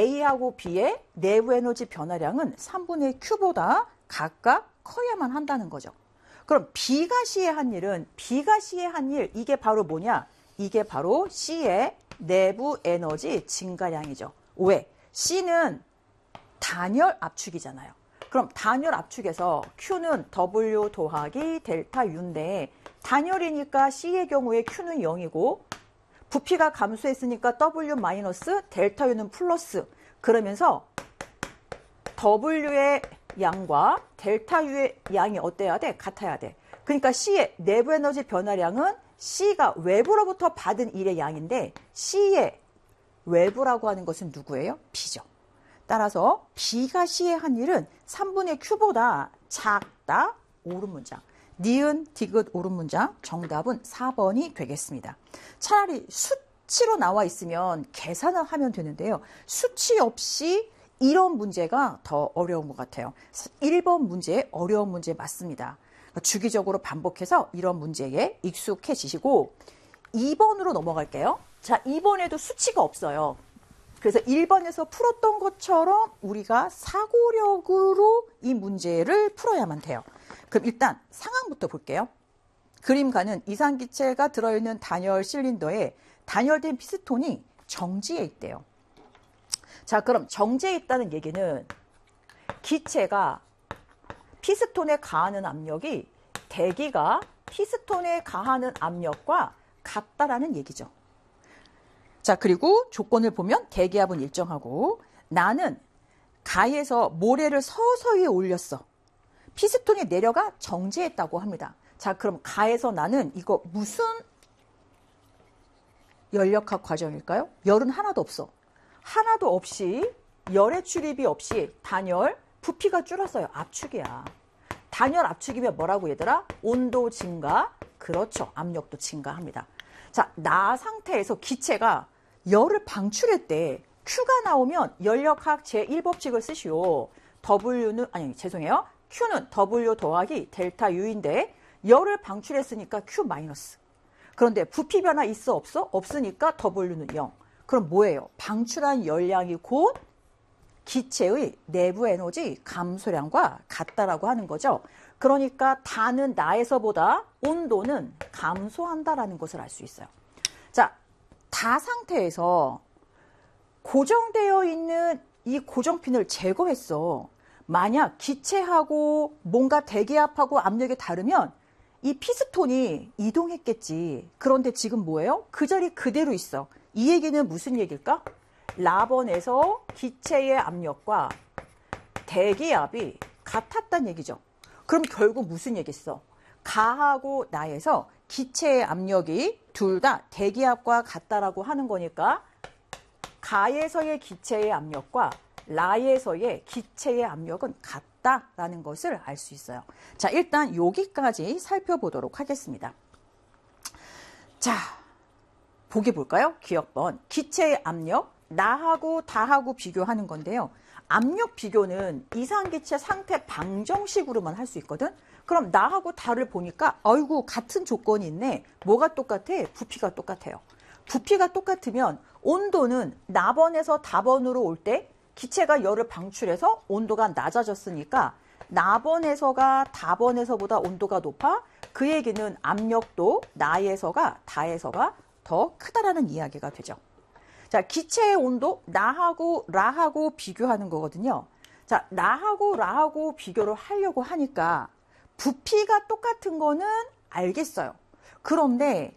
A하고 B의 내부 에너지 변화량은 3분의 Q보다 각각 커야만 한다는 거죠. 그럼 B가 C에 한 일은 B가 C에 한 일, 이게 바로 뭐냐? 이게 바로 C의 내부 에너지 증가량이죠. 왜? C는 단열 압축이잖아요. 그럼 단열 압축에서 Q는 W 더하기 델타 U인데 단열이니까 C의 경우에 Q는 0이고 부피가 감소했으니까 W 마이너스 델타 U는 플러스. 그러면서 W의 양과 델타 U의 양이 어때야 돼? 같아야 돼. 그러니까 C의 내부 에너지 변화량은 C가 외부로부터 받은 일의 양인데 C의 외부라고 하는 것은 누구예요? B죠. 따라서 B가 C에 한 일은 3분의 Q보다 작다. 옳은 문장. 니은, 디귿 옳은 문장. 정답은 4번이 되겠습니다. 차라리 수치로 나와 있으면 계산을 하면 되는데요. 수치 없이 이런 문제가 더 어려운 것 같아요. 1번 문제 어려운 문제 맞습니다. 주기적으로 반복해서 이런 문제에 익숙해지시고 2번으로 넘어갈게요. 자, 2번에도 수치가 없어요. 그래서 1번에서 풀었던 것처럼 우리가 사고력으로 이 문제를 풀어야만 돼요. 그럼 일단 상황부터 볼게요. 그림가는 이산기체가 들어있는 단열 실린더에 단열된 피스톤이 정지해 있대요. 자, 그럼 정지해 있다는 얘기는 기체가 피스톤에 가하는 압력이 대기가 피스톤에 가하는 압력과 같다라는 얘기죠. 자, 그리고 조건을 보면 대기압은 일정하고 나는 가에서 모래를 서서히 올렸어. 피스톤이 내려가 정지했다고 합니다. 자, 그럼 가에서 나는 이거 무슨 열역학 과정일까요? 열은 하나도 없어. 하나도 없이 열의 출입이 없이 단열, 부피가 줄었어요. 압축이야. 단열 압축이면 뭐라고 얘들아? 온도 증가, 그렇죠. 압력도 증가합니다. 자, 나 상태에서 기체가 열을 방출했대. Q가 나오면 열역학 제1법칙을 쓰시오. Q는 W 더하기 델타 U인데 열을 방출했으니까 Q 마이너스. 그런데 부피 변화 있어 없어? 없으니까 W는 0. 그럼 뭐예요? 방출한 열량이 곧 기체의 내부 에너지 감소량과 같다라고 하는 거죠. 그러니까 다는 나에서보다 온도는 감소한다라는 것을 알 수 있어요. 자, 다 상태에서 고정되어 있는 이 고정핀을 제거했어. 만약 기체하고 뭔가 대기압하고 압력이 다르면 이 피스톤이 이동했겠지. 그런데 지금 뭐예요? 그 자리 그대로 있어. 이 얘기는 무슨 얘기일까? 라번에서 기체의 압력과 대기압이 같았다는 얘기죠. 그럼 결국 무슨 얘기겠어? 가하고 나에서 기체의 압력이 둘 다 대기압과 같다라고 하는 거니까 가에서의 기체의 압력과 라에서의 기체의 압력은 같다라는 것을 알 수 있어요. 자, 일단 여기까지 살펴보도록 하겠습니다. 자, 보기 볼까요? 기억번. 기체의 압력, 나하고 다하고 비교하는 건데요. 압력 비교는 이산기체 상태 방정식으로만 할 수 있거든. 그럼 나하고 다를 보니까 아이고 같은 조건이 있네. 뭐가 똑같아? 부피가 똑같아요. 부피가 똑같으면 온도는 나번에서 다번으로 올 때 기체가 열을 방출해서 온도가 낮아졌으니까 나번에서가 다번에서보다 온도가 높아. 그 얘기는 압력도 나에서가 다에서가 더 크다라는 이야기가 되죠. 자, 기체의 온도 나하고 라하고 비교하는 거거든요. 자, 나하고 라하고 비교를 하려고 하니까 부피가 똑같은 거는 알겠어요. 그런데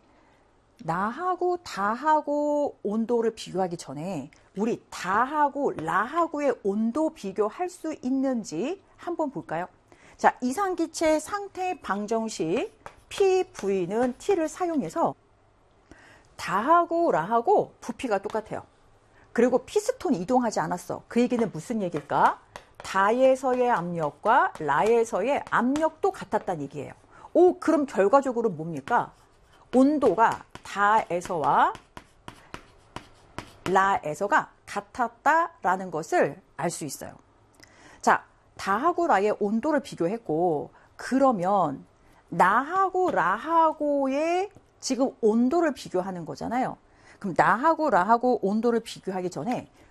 나하고 다하고 온도를 비교하기 전에 우리 다하고 라하고의 온도 비교할 수 있는지 한번 볼까요? 자, 이산기체 상태 방정식 PV는 T를 사용해서 다하고 라하고 부피가 똑같아요. 그리고 피스톤이 이동하지 않았어. 그 얘기는 무슨 얘기일까? 다에서의 압력과 라에서의 압력도 같았다는 얘기예요. 오, 그럼 결과적으로 뭡니까? 온도가 다에서와 라에서가 같았다라는 것을 알 수 있어요. 자, 다하고 라의 온도를 비교했고, 그러면 나하고 라하고의 지금 온도를 비교하는 거잖아요. 그럼 나하고 라하고 온도를 비교하기 전에